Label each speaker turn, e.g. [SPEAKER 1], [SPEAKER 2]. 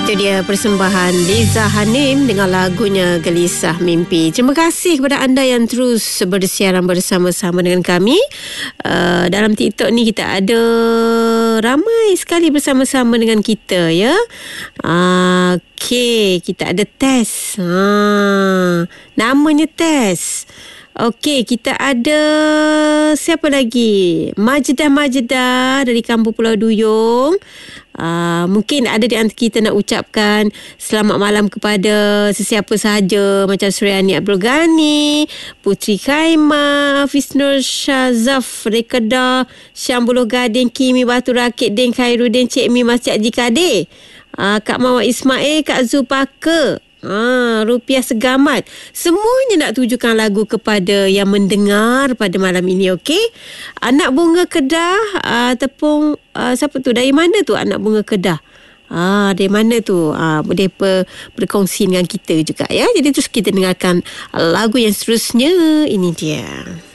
[SPEAKER 1] Itu dia persembahan Liza Hanim dengan lagunya Gelisah Mimpi. Terima kasih kepada anda yang terus bersiaran bersama-sama dengan kami. Dalam TikTok ni kita ada ramai sekali bersama-sama dengan kita, ya. Okey, kita ada Tess. Namanya Tess. Okey, kita ada siapa lagi? Majdah dari Kampung Pulau Duyung. Mungkin ada di antara kita nak ucapkan selamat malam kepada sesiapa sahaja, macam Suryani Abdul Ghani, Putri Khaimah, Hafiz Nur Syazaf Rekeda, Syambuluh Gading, Kimi Batu Rakit, Den Khairuddin, Cik Mi Masjid Haji Kadir, Kak Mawar Ismail, Kak Zulpaka, Rupiah Segamat. Semuanya nak tujukan lagu kepada yang mendengar pada malam ini, okey? Anak Bunga Kedah, tepung, siapa tu? Dari mana tu Anak Bunga Kedah? Dari mana tu? Boleh berkongsi dengan kita juga, ya. Jadi terus kita dengarkan lagu yang seterusnya. Ini dia.